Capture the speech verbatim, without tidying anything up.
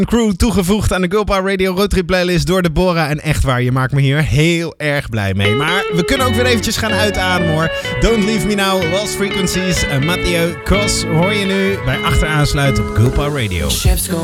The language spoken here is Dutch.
Crew toegevoegd aan de Girl Power Radio Roadtrip playlist door Deborah. En echt waar, je maakt me hier heel erg blij mee. Maar we kunnen ook weer eventjes gaan uitademen hoor. Don't Leave Me Now, Lost Frequencies en Matteo Cross hoor je nu bij Achteraansluit op Girl Power Radio.